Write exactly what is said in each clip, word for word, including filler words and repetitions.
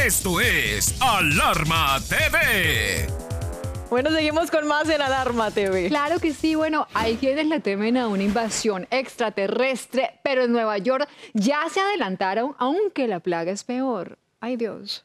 Esto es Alarma T V. Bueno, seguimos con más en Alarma T V. Claro que sí, bueno, hay quienes le temen a una invasión extraterrestre, pero en Nueva York ya se adelantaron, aunque la plaga es peor. ¡Ay, Dios!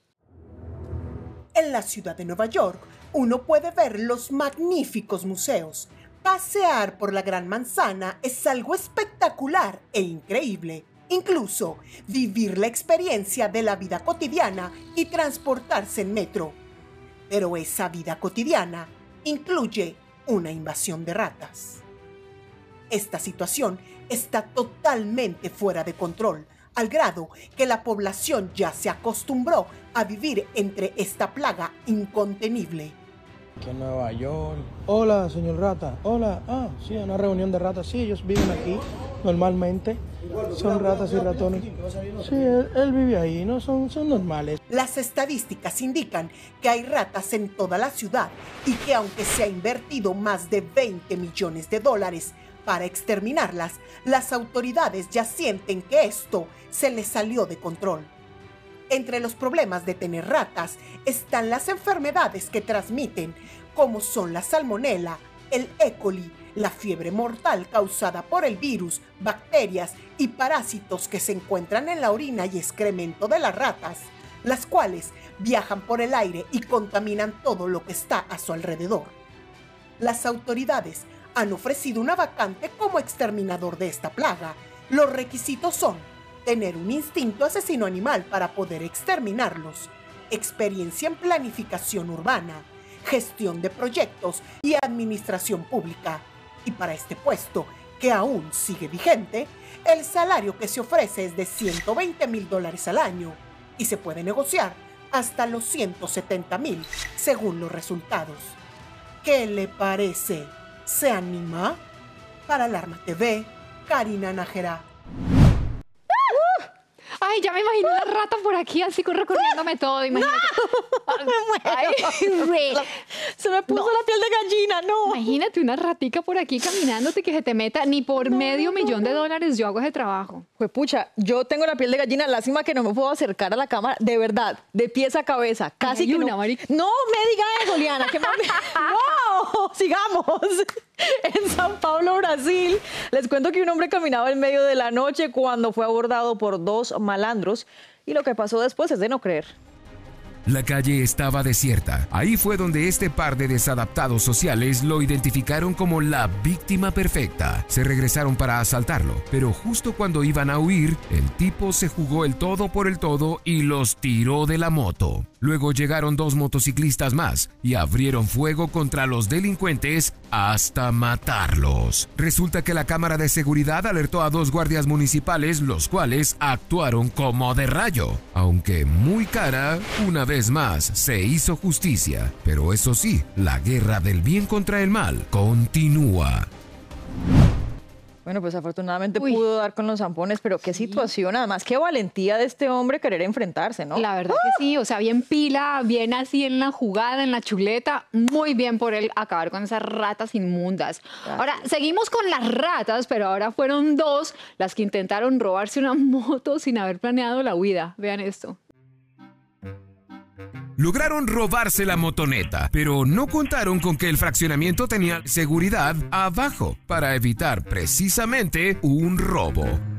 En la ciudad de Nueva York, uno puede ver los magníficos museos. Pasear por la Gran Manzana es algo espectacular e increíble. Incluso vivir la experiencia de la vida cotidiana y transportarse en metro. Pero esa vida cotidiana incluye una invasión de ratas. Esta situación está totalmente fuera de control, al grado que la población ya se acostumbró a vivir entre esta plaga incontenible. Aquí en Nueva York. Hola, señor Rata. Hola. Ah, sí, una reunión de ratas. Sí, ellos viven aquí normalmente. Son ratas y ratones. Sí, él, él vive ahí, ¿no? Son, son normales. Las estadísticas indican que hay ratas en toda la ciudad y que aunque se ha invertido más de veinte millones de dólares para exterminarlas, las autoridades ya sienten que esto se les salió de control. Entre los problemas de tener ratas están las enfermedades que transmiten, como son la salmonela, el E. coli, la fiebre mortal causada por el virus, bacterias y parásitos que se encuentran en la orina y excremento de las ratas, las cuales viajan por el aire y contaminan todo lo que está a su alrededor. Las autoridades han ofrecido una vacante como exterminador de esta plaga. Los requisitos son tener un instinto asesino animal para poder exterminarlos, experiencia en planificación urbana, gestión de proyectos y administración pública. Y para este puesto, que aún sigue vigente, el salario que se ofrece es de ciento veinte mil dólares al año y se puede negociar hasta los ciento setenta mil según los resultados. ¿Qué le parece? ¿Se anima? Para Alarma T V, Karina Nájera. Ay, ya me imagino una rata por aquí, así recorriéndome todo, imagínate. No, me muero. Ay, re. Se me puso No. la piel de gallina, no. Imagínate una ratica por aquí caminándote que se te meta, ni por No, medio no, millón de no. dólares yo hago ese trabajo. Pues pucha, yo tengo la piel de gallina, lástima que no me puedo acercar a la cámara, de verdad, de pies a cabeza, casi hay que una, no. marica. No me diga eso, Liana, que mami. No, sigamos. En Sao Paulo, Brasil, les cuento que un hombre caminaba en medio de la noche cuando fue abordado por dos malandros y lo que pasó después es de no creer. La calle estaba desierta. Ahí fue donde este par de desadaptados sociales lo identificaron como la víctima perfecta. Se regresaron para asaltarlo, pero justo cuando iban a huir, el tipo se jugó el todo por el todo y los tiró de la moto. Luego llegaron dos motociclistas más y abrieron fuego contra los delincuentes hasta matarlos. Resulta que la cámara de seguridad alertó a dos guardias municipales, los cuales actuaron como de rayo. Aunque muy cara, una vez más se hizo justicia. Pero eso sí, la guerra del bien contra el mal continúa. Bueno, pues afortunadamente Uy. pudo dar con los zampones, pero qué situación, además, qué valentía de este hombre querer enfrentarse, ¿no? La verdad que sí, o sea, bien pila, bien así en la jugada, en la chuleta, muy bien por él acabar con esas ratas inmundas. Gracias. Ahora, seguimos con las ratas, pero ahora fueron dos las que intentaron robarse una moto sin haber planeado la huida. Vean esto. Lograron robarse la motoneta, pero no contaron con que el fraccionamiento tenía seguridad abajo para evitar precisamente un robo.